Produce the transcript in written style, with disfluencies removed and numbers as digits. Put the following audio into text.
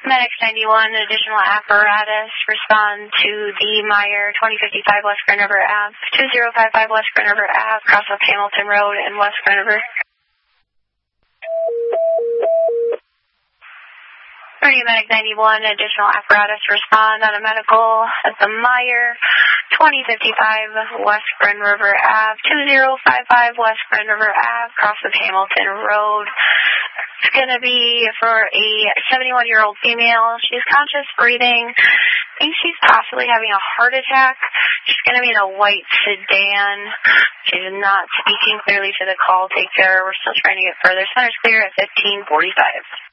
Medics 91, additional apparatus, respond to the Meyer 2055 West Grand River Ave, 2055 West Grand River Ave, cross up Hamilton Road in West Grand River. Medic 91, additional apparatus, respond on a medical at the Meyer 2055 West Grand River Ave, 2055 West Grand River Ave, cross of Hamilton Road. It's going to be for a 71-year-old female. She's conscious, breathing. I think she's possibly having a heart attack. She's going to be in a white sedan. She's not speaking clearly to the call taker. We're still trying to get further. Center's clear at 1545.